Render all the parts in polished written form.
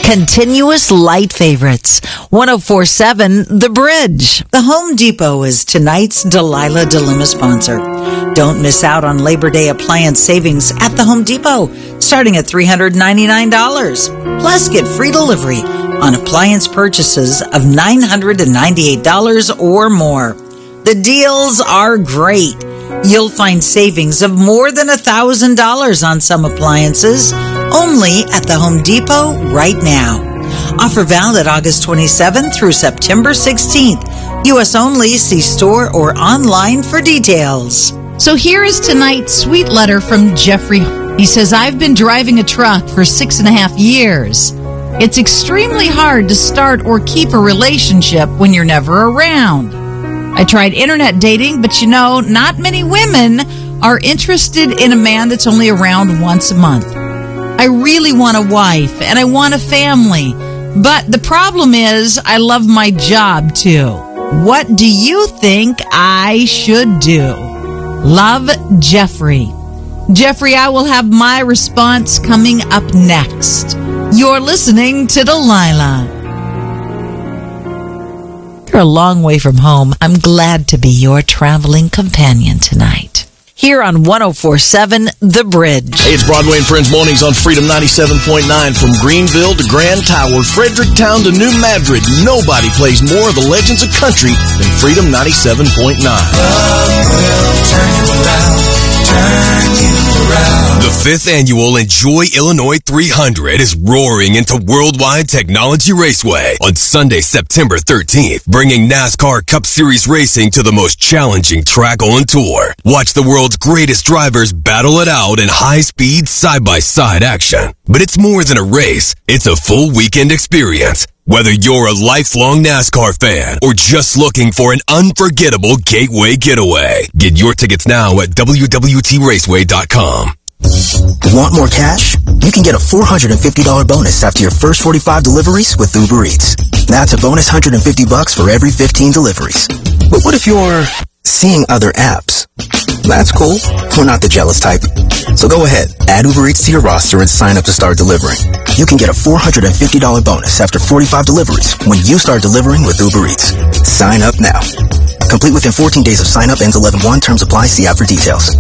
Continuous light favorites. 104.7 The Bridge. The Home Depot is tonight's Delilah Dilemma sponsor. Don't miss out on Labor Day appliance savings at the Home Depot, starting at $399. Plus, get free delivery on appliance purchases of $998 or more. The deals are great. You'll find savings of more than $1,000 on some appliances only at the Home Depot right now. Offer valid August 27th through September 16th. U.S. only. See store or online for details. So here is tonight's sweet letter from Jeffrey. He says, I've been driving a truck for 6.5 years. It's extremely hard to start or keep a relationship when you're never around. I tried internet dating, but not many women are interested in a man that's only around once a month. I really want a wife and I want a family, but the problem is I love my job too. What do you think I should do? Love, Jeffrey. Jeffrey, I will have my response coming up next. You're listening to Delilah. You're a long way from home. I'm glad to be your traveling companion tonight. Here on 104.7 The Bridge. Hey, it's Broadway and Friends Mornings on Freedom 97.9. From Greenville to Grand Tower, Fredericktown to New Madrid, nobody plays more of the legends of country than Freedom 97.9. The 5th annual Enjoy Illinois 300 is roaring into Worldwide Technology Raceway on Sunday, September 13th, bringing NASCAR Cup Series racing to the most challenging track on tour. Watch the world's greatest drivers battle it out in high-speed, side-by-side action. But it's more than a race. It's a full weekend experience. Whether you're a lifelong NASCAR fan or just looking for an unforgettable gateway getaway, get your tickets now at WWTRaceway.com. Want more cash? You can get a $450 bonus after your first 45 deliveries with Uber Eats. That's a bonus $150 for every 15 deliveries. But what if you're seeing other apps? That's cool. We're not the jealous type. So go ahead, add Uber Eats to your roster and sign up to start delivering. You can get a $450 bonus after 45 deliveries when you start delivering with Uber Eats. Sign up now. Complete within 14 days of sign up. Ends 11/1. Terms apply. See app for details.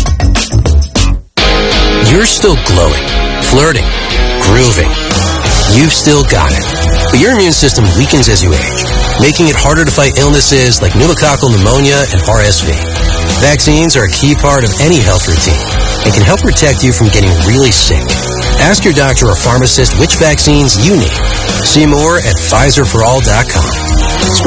You're still glowing, flirting, grooving. You've still got it. But your immune system weakens as you age, making it harder to fight illnesses like pneumococcal pneumonia and RSV. Vaccines are a key part of any health routine and can help protect you from getting really sick. Ask your doctor or pharmacist which vaccines you need. See more at PfizerForAll.com.